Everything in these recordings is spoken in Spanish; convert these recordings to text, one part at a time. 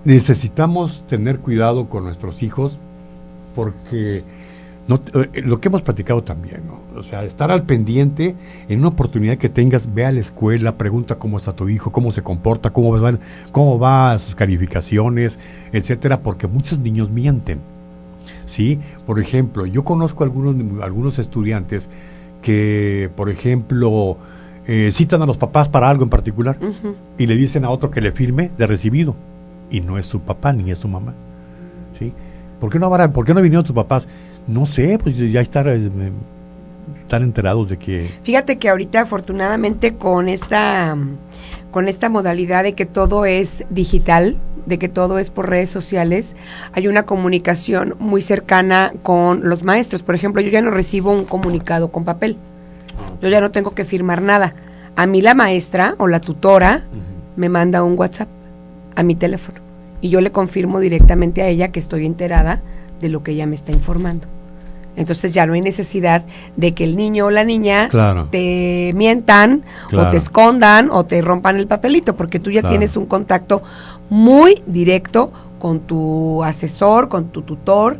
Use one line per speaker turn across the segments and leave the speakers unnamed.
necesitamos tener cuidado con nuestros hijos porque lo que hemos platicado también, ¿no? O sea, estar al pendiente en una oportunidad que tengas, ve a la escuela, pregunta cómo está tu hijo, cómo se comporta, cómo va sus calificaciones, etcétera, porque muchos niños mienten, ¿sí? Por ejemplo, yo conozco algunos estudiantes que, por ejemplo, citan a los papás para algo en particular y le dicen a otro que le firme de recibido y no es su papá ni es su mamá, ¿sí? ¿Por qué no vinieron tus papás? No sé, pues ya están enterados de que...
Fíjate que ahorita afortunadamente con esta modalidad de que todo es digital, de que todo es por redes sociales, hay una comunicación muy cercana con los maestros. Por ejemplo, yo ya no recibo un comunicado con papel, yo ya no tengo que firmar nada. A mí la maestra o la tutora me manda un WhatsApp a mi teléfono y yo le confirmo directamente a ella que estoy enterada de lo que ella me está informando. Entonces ya no hay necesidad de que el niño o la niña te mientan o te escondan o te rompan el papelito, porque tú ya tienes un contacto muy directo con tu asesor, con tu tutor,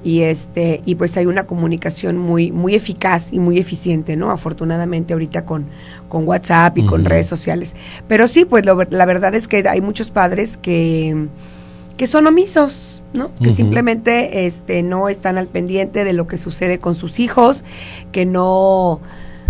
y pues hay una comunicación muy muy eficaz y muy eficiente, ¿no? Afortunadamente ahorita con WhatsApp y con redes sociales. Pero sí, pues la verdad es que hay muchos padres que son omisos, ¿no? Que simplemente no están al pendiente de lo que sucede con sus hijos, que no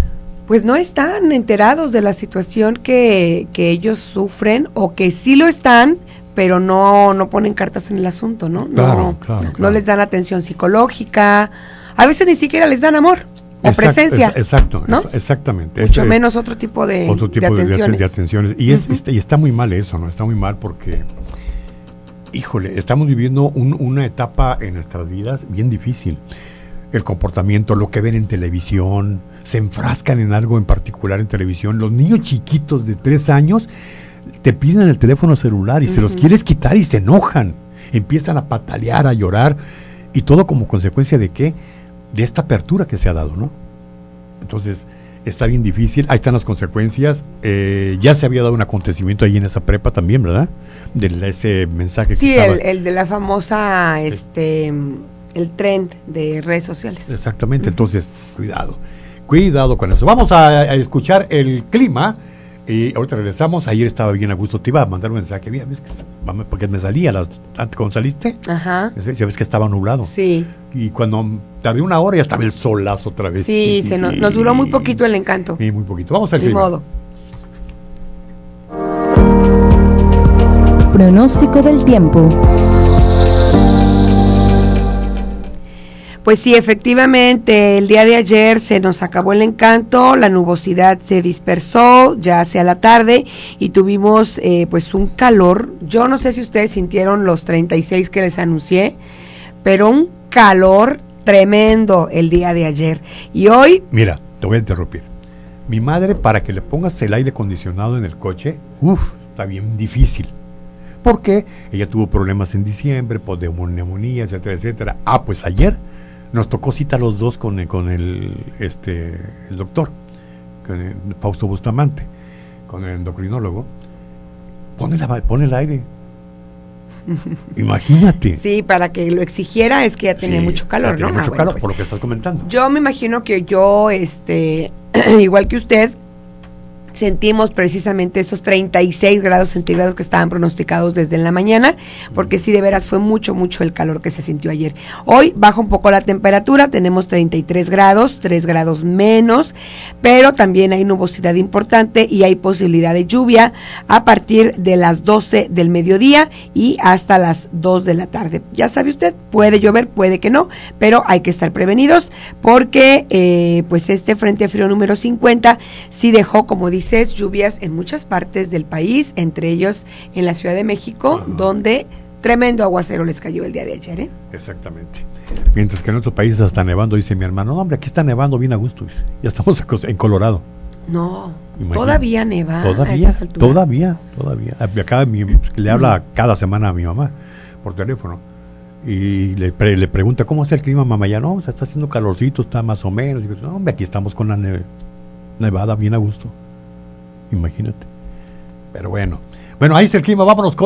están enterados de la situación que ellos sufren, o que sí lo están, pero no ponen cartas en el asunto, ¿no? Claro. No les dan atención psicológica, a veces ni siquiera les dan amor o presencia.
Exacto,
¿no?
Exactamente.
Mucho menos otro tipo de atenciones.
Y y está muy mal eso, ¿no? Está muy mal porque... Híjole, estamos viviendo una etapa en nuestras vidas bien difícil. El comportamiento, lo que ven en televisión, se enfrascan en algo en particular en televisión. Los niños chiquitos de 3 años te piden el teléfono celular y se los quieres quitar y se enojan. Empiezan a patalear, a llorar, y todo como consecuencia ¿de qué? De esta apertura que se ha dado, ¿no? Entonces... está bien difícil, ahí están las consecuencias. Ya se había dado un acontecimiento ahí en esa prepa también, ¿verdad? De ese mensaje
sí,
que estaba...
el de la famosa, el trend de redes sociales.
Exactamente, entonces, cuidado con eso. Vamos a escuchar el clima, y ahorita regresamos. Ayer estaba bien a gusto, te iba a mandar un mensaje, ¿ves que, porque me salía, cuando saliste, ya ves que estaba nublado.
Sí.
Y cuando tardé 1 hora ya estaba el solazo otra vez.
Sí, nos duró muy poquito el encanto.
Sí, muy poquito. Vamos al
clima. Ni modo.
Pronóstico del tiempo.
Pues sí, efectivamente, el día de ayer se nos acabó el encanto, la nubosidad se dispersó ya hacia la tarde y tuvimos pues un calor. Yo no sé si ustedes sintieron los 36 que les anuncié, pero un calor tremendo el día de ayer. Y hoy...
Mira, te voy a interrumpir. Mi madre, para que le pongas el aire acondicionado en el coche, está bien difícil. Porque ella tuvo problemas en diciembre, pues de neumonía, etcétera, etcétera. Pues ayer nos tocó cita los dos con el doctor, con el Fausto Bustamante, con el endocrinólogo. Pone el aire. Imagínate.
Sí, para que lo exigiera es que ya tenía mucho calor, ¿no?
Mucho calor, pues, por lo que estás comentando.
Yo me imagino que yo, igual que usted, sentimos precisamente esos 36 grados centígrados que estaban pronosticados desde la mañana, porque sí, de veras fue mucho el calor que se sintió ayer. Hoy baja un poco la temperatura, tenemos 33 grados, 3 grados menos, pero también hay nubosidad importante y hay posibilidad de lluvia a partir de las 12 del mediodía y hasta las 2 de la tarde. Ya sabe usted, puede llover, puede que no, pero hay que estar prevenidos porque pues este frente frío número 50 sí dejó, como dice, lluvias en muchas partes del país, entre ellos en la Ciudad de México, donde tremendo aguacero les cayó el día de ayer,
Exactamente. Mientras que en otros países está nevando, dice mi hermano. No, hombre, aquí está nevando bien a gusto. Ya estamos en Colorado.
No, todavía neva a esas alturas.
Todavía. Acá le habla cada semana a mi mamá por teléfono y le pregunta cómo está el clima, mamá. Ya no, está haciendo calorcito, está más o menos. Digo, no, hombre, aquí estamos con la nevada bien a gusto. Imagínate. Pero bueno, ahí es el clima, vámonos con